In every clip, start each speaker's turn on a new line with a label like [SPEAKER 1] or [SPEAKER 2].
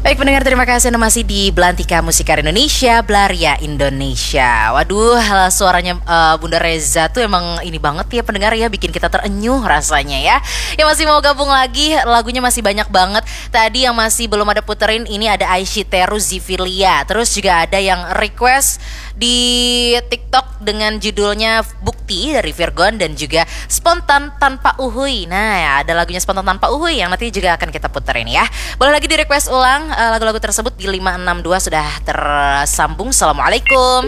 [SPEAKER 1] Baik pendengar, terima kasih Anda masih di Belantika Musikar Indonesia, Blaria Indonesia. Waduh, suaranya Bunda Reza tuh emang ini banget ya pendengar ya, bikin kita terenyuh rasanya ya. Yang masih mau gabung lagi, lagunya masih banyak banget. Tadi yang masih belum ada puterin ini ada Aishiteru Zivilia. Terus juga ada yang request di TikTok dengan judulnya Bukti dari Virgon dan juga Spontan Tanpa Uhuy. Nah ya, ada lagunya Spontan Tanpa Uhuy yang nanti juga akan kita puterin ya. Boleh lagi di request ulang lagu-lagu tersebut di 562 sudah tersambung. Assalamualaikum.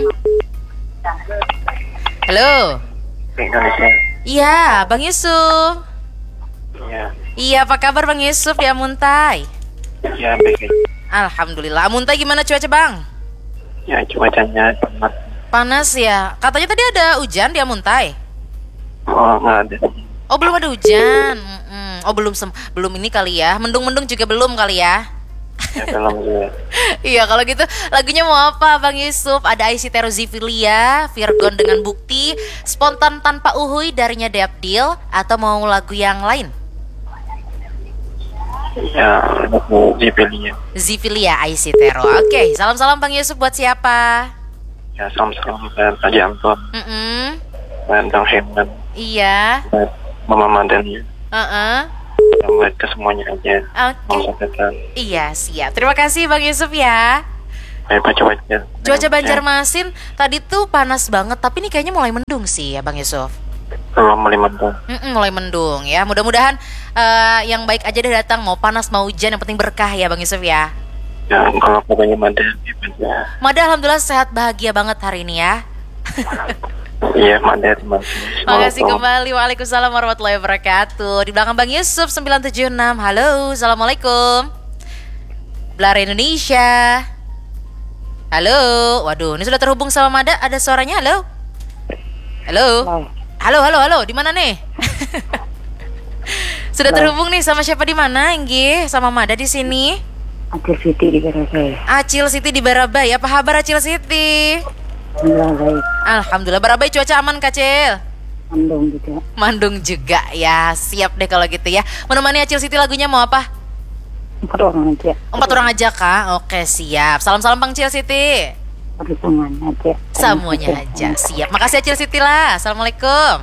[SPEAKER 1] Halo.
[SPEAKER 2] Indonesia.
[SPEAKER 1] Iya, Bang Yusuf.
[SPEAKER 2] Iya.
[SPEAKER 1] Iya, apa kabar Bang Yusuf di Amuntai?
[SPEAKER 2] Ya, baik.
[SPEAKER 1] Alhamdulillah. Amuntai gimana cuaca Bang?
[SPEAKER 2] Ya, cuacanya panas.
[SPEAKER 1] Panas ya. Katanya tadi ada hujan di Amuntai.
[SPEAKER 2] Oh, nggak ada.
[SPEAKER 1] Oh, belum ada hujan. Oh, belum ini kali ya. Mendung-mendung juga belum kali ya.
[SPEAKER 2] Ya, belum juga.
[SPEAKER 1] Iya, kalau gitu lagunya mau apa Bang Yusuf? Ada Aishiteru Zivilia, Virgon dengan Bukti, Spontan Tanpa Uhuy darinya Dapdil, atau mau lagu yang lain?
[SPEAKER 2] Ya, aku dipilihnya.
[SPEAKER 1] Zivilia Aishiteru. Oke, salam-salam Bang Yusuf buat siapa?
[SPEAKER 2] Ya, salam-salam dan Haji Anton dan Bang Herman.
[SPEAKER 1] Iya.
[SPEAKER 2] Dan Mama Madani. Yang buat ke semuanya aja.
[SPEAKER 1] Oke. Iya, siap. Terima kasih Bang Yusuf ya.
[SPEAKER 2] Baik, cuaca.
[SPEAKER 1] Cuaca Banjarmasin tadi tuh panas banget, tapi ini kayaknya mulai mendung sih ya Bang Yusuf.
[SPEAKER 2] Belum mulai mendung.
[SPEAKER 1] Mulai mendung ya. Mudah-mudahan yang baik aja deh datang, mau panas mau hujan yang penting berkah ya Bang Yusuf ya.
[SPEAKER 2] Ya, kalau katanya Mada, ya.
[SPEAKER 1] Mada alhamdulillah sehat bahagia banget hari ini ya.
[SPEAKER 2] Iya, Mada, terima kasih.
[SPEAKER 1] Makasih kembali. Waalaikumsalam warahmatullahi wabarakatuh. Di belakang Bang Yusuf 976. Halo, assalamualaikum. Belar Indonesia. Halo. Waduh, ini sudah terhubung sama Mada. Ada suaranya. Halo. Halo. Di mana nih? Sudah terhubung nih sama siapa di mana? Nggih, sama Mada di sini.
[SPEAKER 3] Acil Siti di Barabai.
[SPEAKER 1] Acil Siti di Barabai. Apa kabar Acil Siti?
[SPEAKER 3] Baik.
[SPEAKER 1] Alhamdulillah. Barabai cuaca aman Kacil?
[SPEAKER 3] Mandung
[SPEAKER 1] juga ya. Siap deh kalau gitu ya. Menemani Acil Siti lagunya mau apa?
[SPEAKER 3] 4 orang aja.
[SPEAKER 1] 4 orang aja kah? Oke, siap. Salam-salam Bang Acil Siti.
[SPEAKER 3] Semuanya aja.
[SPEAKER 1] Semuanya aja. Siap. Makasih Acil Siti lah. Assalamualaikum.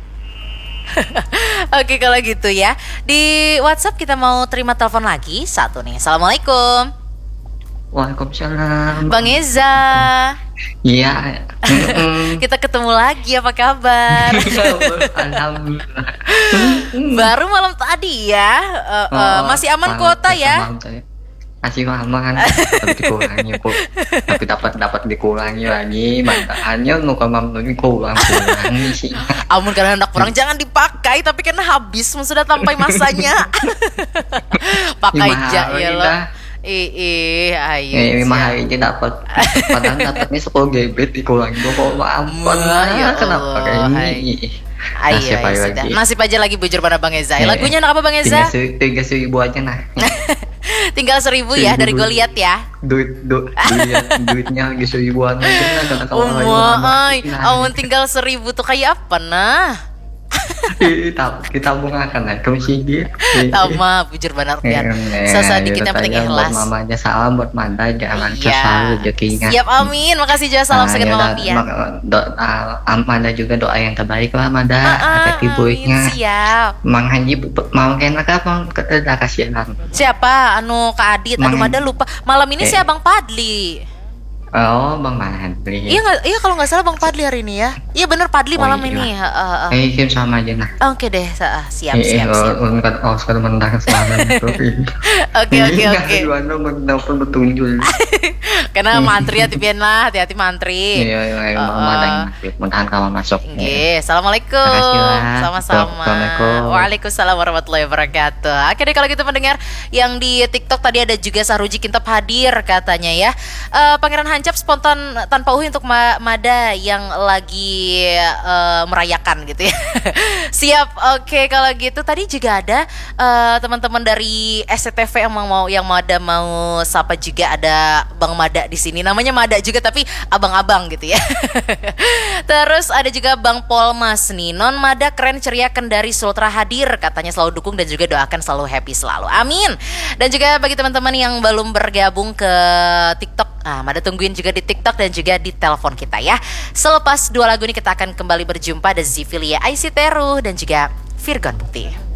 [SPEAKER 1] Oke kalau gitu ya. Di WhatsApp kita mau terima telepon lagi. Satu nih. Assalamualaikum.
[SPEAKER 4] Waalaikumsalam.
[SPEAKER 1] Bang Eza.
[SPEAKER 4] Iya.
[SPEAKER 1] Kita ketemu lagi, apa kabar?
[SPEAKER 4] Alhamdulillah.
[SPEAKER 1] Baru malam tadi ya. Masih aman kuota ya?
[SPEAKER 4] Masih aman. Tapi dikurangi Bu. Tapi dapat dikurangi lagi. Makanya nu kamam kurangi sih.
[SPEAKER 1] Amun karena hendak kurang jangan dipakai, tapi karena habis sudah sampai masanya. Pakai aja ya loh. Ayo.
[SPEAKER 4] Mahal aja dapat. Padahal dapatnya 10 GB dikurangi 2,4. Kenapa kayak ini?
[SPEAKER 1] Ayo, nasib aja lagi bujur pada Bang Eza. Lagunya apa Bang Eza?
[SPEAKER 4] 3.000 aja nah.
[SPEAKER 1] Tinggal 1.000 ya dari gue lihat ya.
[SPEAKER 4] Duitnya lagi 1.000-an aja.
[SPEAKER 1] Amun tinggal 1.000 tuh kayak apa nah?
[SPEAKER 4] Kita bungakan ya komisi dia.
[SPEAKER 1] Tama bujur benar pian. Sesadikit yang penting ikhlas.
[SPEAKER 4] Buat mamanya salam, buat Manda jangan selalu rezekinya.
[SPEAKER 1] Siap, amin. Makasih juga salam sakit mama pian.
[SPEAKER 4] Manda juga doa yang terbaik lah Manda. Atas ibunya.
[SPEAKER 1] Siap.
[SPEAKER 4] Mang Haji mau enak apa? Kita kasihan.
[SPEAKER 1] Siapa? Anu Kak Adit. Aduh Manda lupa. Malam ini si Abang Padli.
[SPEAKER 4] Oh, Bang Padli.
[SPEAKER 1] Iya kalau nggak salah Bang Padli hari ini ya. Iya bener Padli malam ini.
[SPEAKER 4] Kim sama aja nah.
[SPEAKER 1] Oke deh, siap.
[SPEAKER 4] Sekarang menang selama itu.
[SPEAKER 1] Oke.
[SPEAKER 4] Gimana mendapat petunjuk?
[SPEAKER 1] Karena mantri hati-hati lah, hati-hati mantri.
[SPEAKER 4] Iya, mudah-mudahan kamu masuk.
[SPEAKER 1] Oke, assalamualaikum. Sama-sama. Waalaikumsalam warahmatullahi wabarakatuh. Oke deh kalau gitu mendengar yang di TikTok tadi ada juga Saruji Kintab hadir katanya ya. Pangeran Hancap spontan tanpa uhi untuk Mada yang lagi merayakan gitu ya. Siap, oke kalau gitu. Tadi juga ada teman-teman dari SCTV yang Mada mau sapa juga, ada Bang Mada di sini. Namanya Mada juga tapi abang-abang gitu ya. Terus ada juga Bang Polmas nih. Non Mada keren ceria Kendari Sultra hadir, katanya selalu dukung dan juga doakan selalu happy selalu. Amin. Dan juga bagi teman-teman yang belum bergabung ke TikTok, Mada tungguin juga di TikTok dan juga di telepon kita ya. Selepas 2 lagu ini kita akan kembali berjumpa. Ada Zivilia, IC Teru dan juga Virgon Bukti.